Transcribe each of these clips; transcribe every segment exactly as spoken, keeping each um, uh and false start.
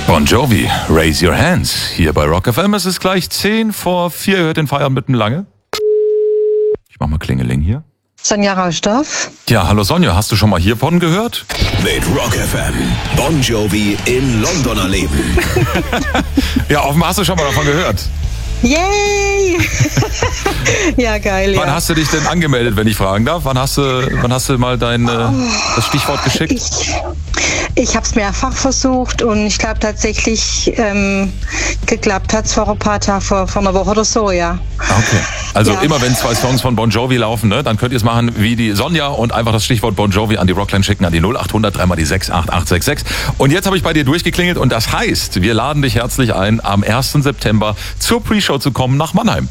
Bon Jovi, Raise Your Hands. Hier bei Rock F M. Es ist gleich zehn vor vier. Ihr hört den Feierabend mitten lange. Ich mach mal Klingeling hier. Sonja Rausdorf. Ja, hallo Sonja. Hast du schon mal hiervon gehört? Mit Rock F M. Bon Jovi in London erleben. Ja, offenbar hast du schon mal davon gehört. Yay! Ja, geil, ja. Wann hast du dich denn angemeldet, wenn ich fragen darf? Wann hast du, wann hast du mal dein äh, das Stichwort geschickt? Ich, ich habe es mehrfach versucht und ich glaube tatsächlich ähm, geklappt hat es vor ein paar Tagen, vor, vor einer Woche oder so, ja. Okay. Also Ja. immer wenn zwei Songs von Bon Jovi laufen, ne, dann könnt ihr es machen wie die Sonja und einfach das Stichwort Bon Jovi an die Rockline schicken, an die null acht hundert drei mal die sechs acht acht sechs sechs. Und jetzt habe ich bei dir durchgeklingelt und das heißt, wir laden dich herzlich ein, am ersten September zur Pre-Show zu kommen nach Mannheim.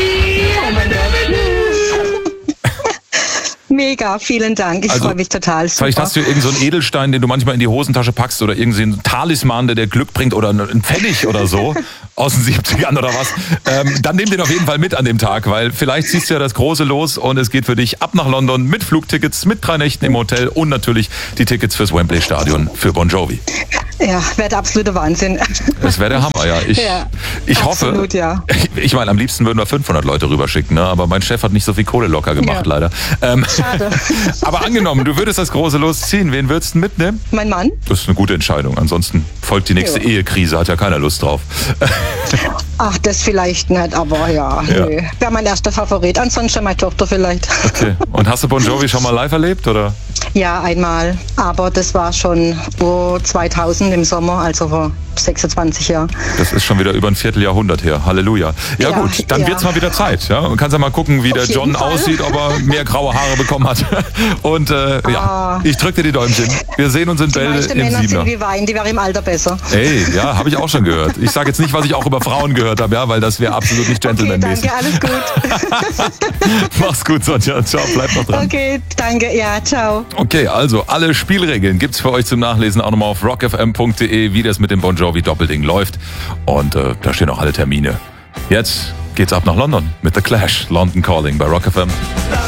Mega, vielen Dank. Ich Also, freue mich total. Super. Vielleicht hast du irgend so einen Edelstein, den du manchmal in die Hosentasche packst oder irgendwie einen Talisman, der dir Glück bringt oder einen Pfennig oder so aus den siebzigern oder was. Ähm, dann nimm den auf jeden Fall mit an dem Tag, weil vielleicht ziehst du ja das große Los und es geht für dich ab nach London mit Flugtickets, mit drei Nächten im Hotel und natürlich die Tickets fürs Wembley Stadion für Bon Jovi. Ja, wäre der absolute Wahnsinn. Das wäre der Hammer, ja. Ich, Ja, ich hoffe, absolut, ja. ich meine, am liebsten würden wir fünfhundert Leute rüberschicken, ne? Aber mein Chef hat nicht so viel Kohle locker gemacht, Ja. leider. Ähm, Schade. aber angenommen, du würdest das große Los ziehen, wen würdest du mitnehmen? Mein Mann? Das ist eine gute Entscheidung. Ansonsten folgt die nächste Ja. Ehekrise, hat ja keiner Lust drauf. Ach, das vielleicht nicht, aber ja, Ja. nö. Wäre mein erster Favorit. Ansonsten meine Tochter vielleicht. Okay. Und hast du Bon Jovi schon mal live erlebt, oder? Ja, einmal. Aber das war schon vor zweitausend im Sommer, also vor sechsundzwanzig Jahren. Das ist schon wieder über ein Vierteljahrhundert her. Halleluja. Ja, Ja, gut, dann ja. wird's mal wieder Zeit. Ja? Und kannst ja mal gucken, wie der jeden John Fall. aussieht, ob er mehr graue Haare bekommen hat. Und äh, ja, Ah. ich drück dir die Däumchen. Wir sehen uns in Die Bälde meisten im Männer sind Siebener. wie Wein, die wären im Alter besser. Ey, ja, habe ich auch schon gehört. Ich sage jetzt nicht, was ich auch über Frauen gehört habe, ja, weil das wäre absolut nicht Okay, gentlemanmäßig. danke, alles gut. Mach's gut, Sonja. Ciao, bleib noch dran. Okay, danke, ja, ciao. Okay, also alle Spielregeln gibt's für euch zum Nachlesen auch nochmal auf rock f m punkt d e, wie das mit dem Bon Jovi Doppelding läuft. Und äh, da stehen auch alle Termine. Jetzt geht's ab nach London mit The Clash. London Calling bei Rock F M.